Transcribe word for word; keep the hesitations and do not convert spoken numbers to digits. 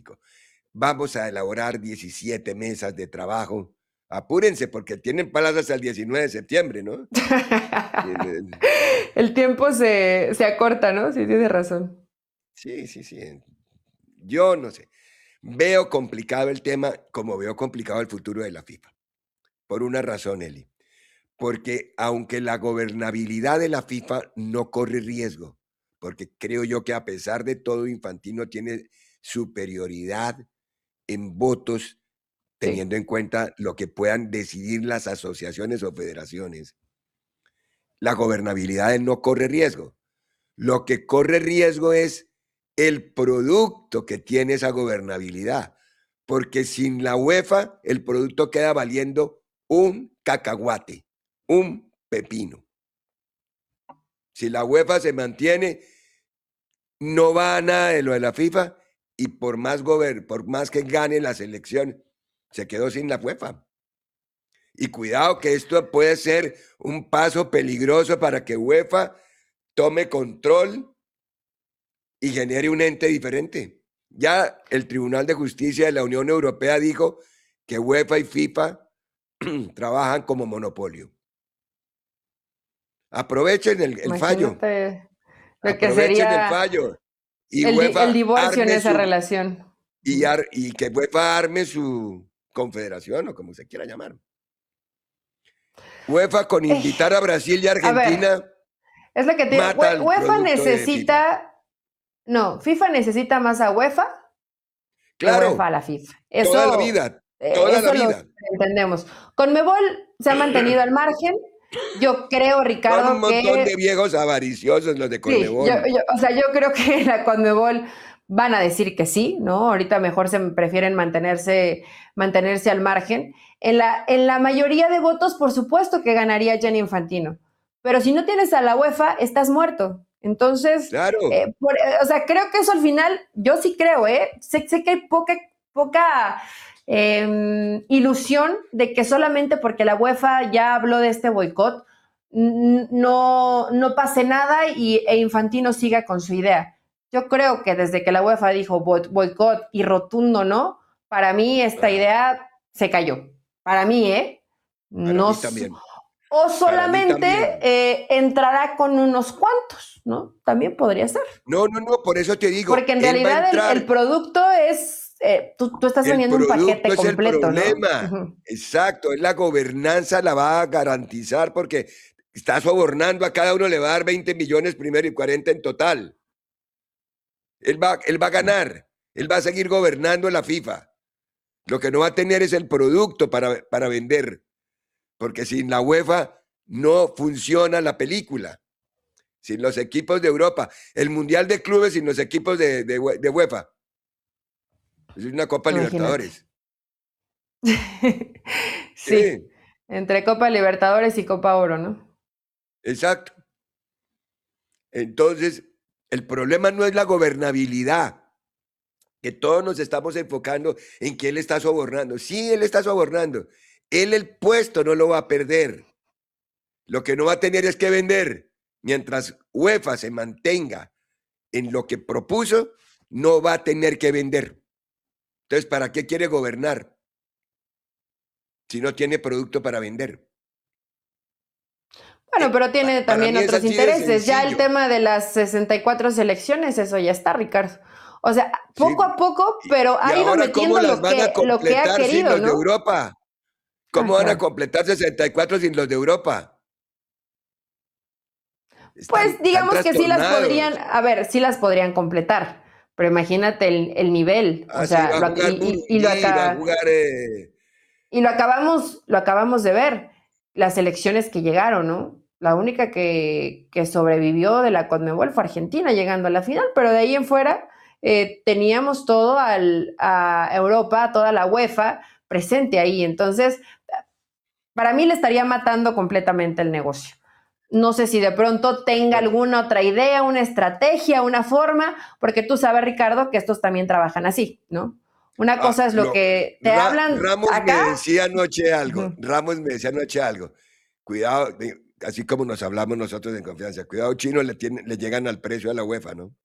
político. Vamos a elaborar diecisiete mesas de trabajo. Apúrense, porque tienen plazo hasta el diecinueve de septiembre, ¿no? El tiempo se, se acorta, ¿no? Sí, tienes razón. Sí, sí, sí. Yo no sé. Veo complicado el tema, como veo complicado el futuro de la FIFA. Por una razón, Eli. Porque aunque la gobernabilidad de la FIFA no corre riesgo, porque creo yo que a pesar de todo, Infantino tiene superioridad en votos, Sí. teniendo en cuenta lo que puedan decidir las asociaciones o federaciones. La gobernabilidad de él no corre riesgo. Lo que corre riesgo es el producto que tiene esa gobernabilidad, porque sin la UEFA el producto queda valiendo un cacahuate, un pepino. Si la UEFA se mantiene, no va a nada de lo de la FIFA y por más, gober, por más que gane la selección, se quedó sin la UEFA. Y cuidado que esto puede ser un paso peligroso para que UEFA tome control y genere un ente diferente. Ya el Tribunal de Justicia de la Unión Europea dijo que UEFA y FIFA trabajan como monopolio. Aprovechen el, el fallo. Imagínate lo que Aprovechen el sería fallo. Y el, di- el UEFA divorcio en arme esa su. relación. Y, ar, y que UEFA arme su confederación o como se quiera llamar. UEFA con Eh, invitar a Brasil y a ver, Argentina es lo que te digo. mata el UEFA producto de FIFA. necesita. No, FIFA necesita más a UEFA que UEFA a Claro, la FIFA. toda la Eso, vida, eh, toda la eso lo vida. entendemos. Conmebol se ha mantenido al margen. Yo creo, Son un Ricardo, montón que de viejos avariciosos los de sí, yo, Conmebol. yo, o sea, yo creo que la Conmebol van a decir que sí, ¿no? Ahorita mejor se prefieren mantenerse, mantenerse al margen. En la, en la mayoría de votos, por supuesto que ganaría Gianni Infantino. Pero si no tienes a la UEFA, estás muerto. Entonces, Claro. eh, por, eh, o sea, creo que eso al final, yo sí creo, ¿eh? Sé, sé que hay poca, poca eh, ilusión de que solamente porque la UEFA ya habló de este boicot, no, no pase nada y, e Infantino siga con su idea. Yo creo que desde que la UEFA dijo boicot y rotundo no, para mí esta Ajá. idea se cayó. Para mí, ¿eh? Para No, mí también. o Para mí solamente también. eh, entrará con unos cuantos, ¿no? También podría ser. No, no, no, por eso te Porque digo, en él va a realidad el, el entrar. producto es, eh, tú, tú, estás El vendiendo un producto paquete es el completo, ¿no? problema. Uh-huh. Exacto, es la gobernanza la va a garantizar porque está sobornando, a cada uno le va a dar veinte millones primero y cuarenta en total. Él va, él va a ganar, él va a seguir gobernando la FIFA. Lo que no va a tener es el producto para, para vender, porque sin la UEFA no funciona la película. Sin los equipos de Europa, el Mundial de Clubes sin los equipos de, de, de UEFA. Es una Copa Imagínate. Libertadores. Sí, Sí, entre Copa Libertadores y Copa Oro, ¿no? exacto. Entonces, el problema no es la gobernabilidad, que todos nos estamos enfocando en que él está sobornando. Sí, él está sobornando. Él el puesto no lo va a perder. Lo que no va a tener es que vender. Mientras UEFA se mantenga en lo que propuso, no va a tener que vender. Entonces, ¿para qué quiere gobernar si no tiene producto para vender? Bueno, Eh, pero pa- tiene para también mí es otros así de intereses. Ya el sencillo. tema de las sesenta y cuatro selecciones, eso ya está, Ricardo. O sea, ¿Sí? poco a poco, Y, pero y ha ido ahora, ¿cómo metiendo las lo van a que, lo que ha completar sin querido, los de ¿no? Europa? Ah, ¿Cómo van a claro. completar sesenta y cuatro sin los de Europa? Pues Están, están digamos que sí las podrían, trastornados. a ver, sí las podrían completar, pero imagínate el, el nivel, o Así sea, va a lo, jugar y, y, y, lo Burundi, va a acaba, jugar. Eh, y lo acabamos, lo acabamos de ver, las elecciones que llegaron, ¿no? La única que, que sobrevivió de la Conmebol fue Argentina llegando a la final, pero de ahí en fuera eh, teníamos todo al, a Europa, toda la UEFA presente ahí. Entonces, para mí le estaría matando completamente el negocio. No sé si de pronto tenga bueno, alguna otra idea, una estrategia, una forma, porque tú sabes, Ricardo, que estos también trabajan así, ¿no? Una ah, cosa es lo lo, que te Ra, hablan Ramos me acá. decía anoche algo. Uh-huh. Ramos me decía anoche algo. Cuidado, así como nos hablamos nosotros en confianza. Cuidado, chino, le, tiene, le llegan al precio a la UEFA, ¿no?